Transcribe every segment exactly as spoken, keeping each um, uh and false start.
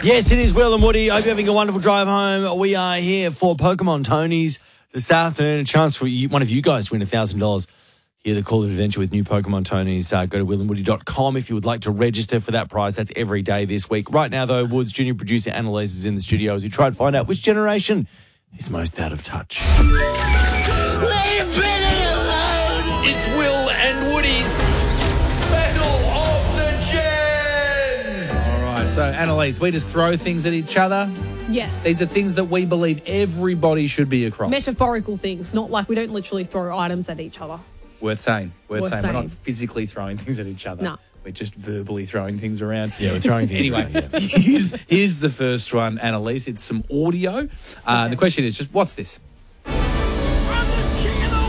Yes, it is Will and Woody. I hope you're having a wonderful drive home. We are here for Pokemon Tony's this afternoon. A chance for you, one of you guys to win one thousand dollars. Hear the call of adventure with new Pokemon Tony's. Uh, go to will and woody dot com if you would like to register for that prize. That's every day this week. Right now, though, Woods junior producer Annalise is in the studio as we try to find out which generation is most out of touch. Leave Billy alone! It's Will and Woody's Battle of the Gens! All right, so Annalise, we just throw things at each other. Yes. These are things that we believe everybody should be across. Metaphorical things, not like we don't literally throw items at each other. Worth saying. Worth, Worth saying. saying. We're not physically throwing things at each other. No. We're just verbally throwing things around. Yeah, we're throwing things Anyway, around, yeah. here's, here's the first one, Annalise. It's some audio. Uh, Okay. The question is just, what's this? I'm the king of the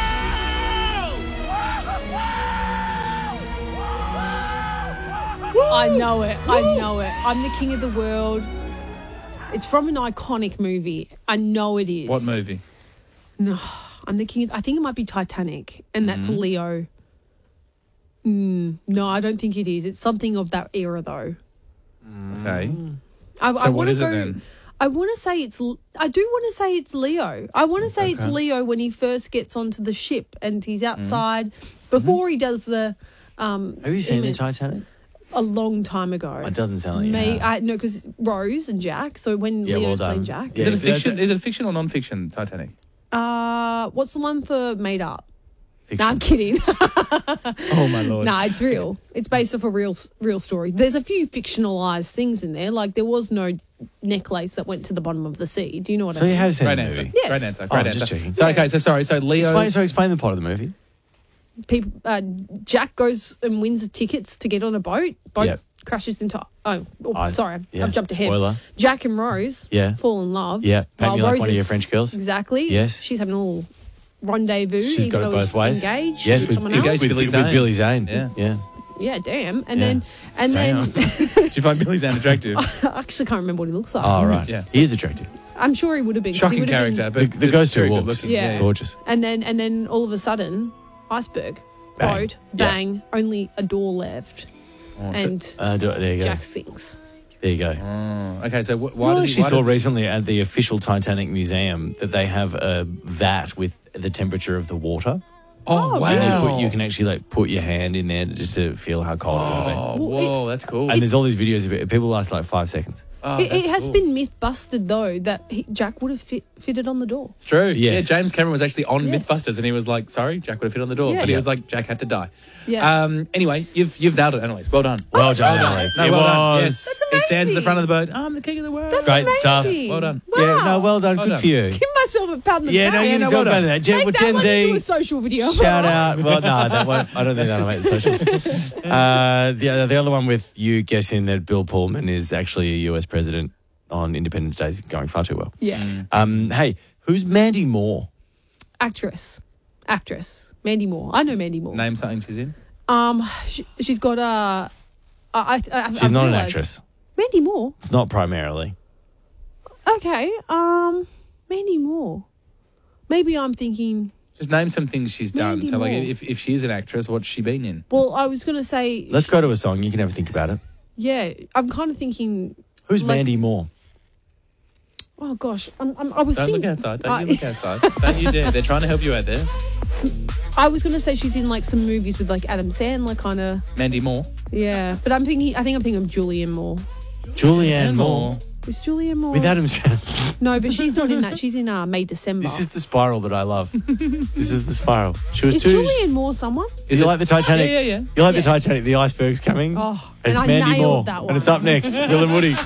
world! I know it. I know it. I'm the king of the world. It's from an iconic movie. I know it is. What movie? No, I'm the king. Of, I think it might be Titanic, and that's Mm-hmm. Leo. Mm, no, I don't think it is. It's something of that era, though. Okay. I, So I what wanna is it go- then? I want to say it's. I do want to say it's Leo. I want to say it's Leo when he first gets onto the ship and he's Mm-hmm. outside before he does the. Um, Have you seen the image- Titanic? A long time ago. It doesn't sound like you May have. I no, because Rose and Jack. So when Yeah, well Leo's done. playing Jack. Yeah. Is it a that's fiction? it. Is it fiction or non-fiction, Titanic? Uh, what's the one for made up? Fiction. No, I'm kidding. Oh, my Lord. No, it's real. It's based off a real, real story. There's a few fictionalized things in there. Like there was no necklace that went to the bottom of the sea. Do you know what So I you mean? have seen Great the answer. movie? Yes. Great answer. Oh, Great just answer. checking. So, okay, so sorry. So Leo... Explain, so explain the plot of the movie. People, uh, Jack goes and wins the tickets to get on a boat. Boat Yep. crashes into. Oh, oh I- sorry, I've, yeah, I've jumped ahead. spoiler. Jack and Rose. Yeah. fall in love. Yeah, paint while me like Rose one of your is- French girls. Exactly. Yes. she's having a little rendezvous. She's even got it though both he's ways. Engaged. Yes, with with, someone with, else. Engaged with, Billy with Zane. Billy Zane. Yeah. yeah. Yeah, damn. And Yeah. then, and Damn. then, Do you find Billy Zane attractive? I actually can't remember what he looks like. Oh, right. Yeah. He is attractive. I'm sure he would have been. 'cause he Shocking would have been- character, but The, the ghost who very good walks. looking. Yeah. Gorgeous. And then, and then all of a sudden, iceberg, Bang. boat, Yeah. bang, only a door left, Oh, so- and Uh, do, there you go. Jack sinks. There you go. Oh, okay, so wh- why I does he... actually Why saw does he- recently at the official Titanic Museum that they have a vat with the temperature of the water. Oh, Oh, wow. And you, put, you can actually like put your hand in there just to feel how cold it will be. Oh, Well, whoa, that's cool. And there's all these videos of it. People last like five seconds. Oh, it, that's it has cool. been myth busted though that he, Jack would have fit, fitted on the door. It's true. Yes. Yeah, James Cameron was actually on Yes. Mythbusters and he was like, sorry, Jack would have fit on the door. Yeah. But he Yeah. was like, Jack had to die. Yeah. Um, anyway, you've you've nailed it, Annalise. Well done. Well done, Well done. Annalise. No, It well was. done. Yes. That's He stands at the amazing. front of the boat. I'm the king of the world. That's Great stuff. amazing. Well done. Wow. Yeah, no, well done. Well Good done. for you. Give myself a pat on the Yeah, back. no, Yeah, give no, yourself well well done. that. Gen, Make well, that Gen one into a Z, social video. shout out. Well, no, that won't, I don't think that'll make the socials. Uh, the, the other one with you guessing that Bill Pullman is actually a U S president on Independence Day is going far too well. Yeah. Mm. Um, hey, who's Mandy Moore? Actress. Actress. Mandy Moore. I know Mandy Moore. Name something she's in. Um, she, she's got a. I, I, I, She's not an actress. Mandy Moore. It's not primarily. Okay. Um, Mandy Moore. Maybe I'm thinking. Just name some things she's done. Mandy so, like, Moore. if, if she is an actress, what's she been in? Well, I was gonna say. Let's go to a song. You can have a think about it. Yeah, I'm kind of thinking. Who's Like- Mandy Moore? Oh gosh, I'm, I'm, I was Don't thinking. look outside. Don't I- you look outside. Don't you dare. They're trying to help you out there. I was gonna say she's in like some movies with like Adam Sandler, kind of. Mandy Moore. Yeah, but I'm thinking. I think I'm thinking of Julianne Moore. Julianne Moore. Is Julianne Moore? With Adam Sandler. No, but she's not in that. She's in uh, May December. This is the spiral that I love. This is the spiral. She was Is too. Julianne Moore someone? Is you like the Titanic? Yeah, yeah, yeah. You like Yeah. the Titanic? The iceberg's coming. Oh, and it's and I Mandy nailed Moore, that and it's one. up next. Will and Woody.